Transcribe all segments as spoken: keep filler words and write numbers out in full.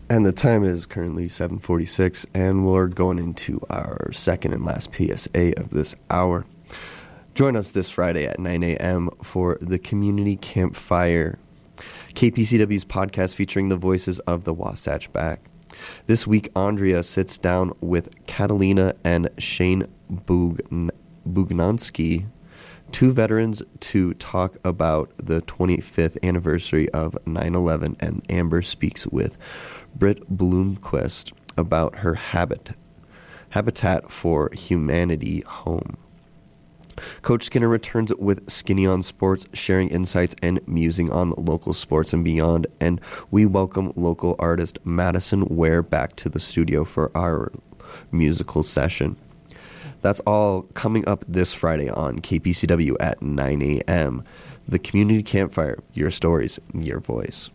And the time is currently seven forty-six, and we're going into our second and last P S A of this hour. Join us this Friday at nine a.m. for the Community Campfire, K P C W's podcast featuring the voices of the Wasatch Back. This week, Andrea sits down with Catalina and Shane Bugn- Bugnonsky, two veterans, to talk about the twenty-fifth anniversary of nine eleven, and Amber speaks with Britt Bloomquist about her habit, Habitat for Humanity home. Coach Skinner returns with Skinny on Sports, sharing insights and musing on local sports and beyond. And we welcome local artist Madison Ware back to the studio for our musical session. That's all coming up this Friday on K P C W at nine a.m. The Community Campfire, your stories, your voice.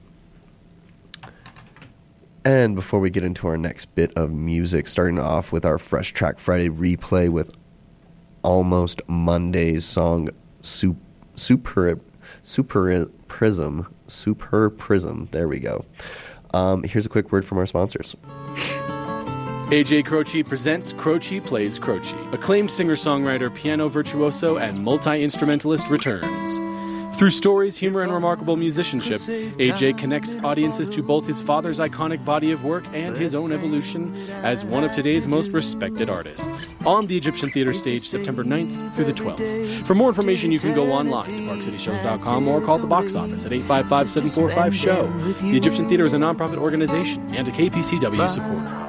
And before we get into our next bit of music, starting off with our Fresh Track Friday replay with Almost Monday's song Super Super Super Prism Super Prism. There we go. Um, here's a quick word from our sponsors. A J Croce presents Croce Plays Croce. Acclaimed singer-songwriter, piano virtuoso, and multi-instrumentalist returns. Through stories, humor, and remarkable musicianship, A J connects audiences to both his father's iconic body of work and his own evolution as one of today's most respected artists. On the Egyptian Theater stage, September ninth through the twelfth. For more information, you can go online to park city shows dot com or call the box office at eight five five, seven four five, S H O W. The Egyptian Theater is a nonprofit organization and a K P C W supporter.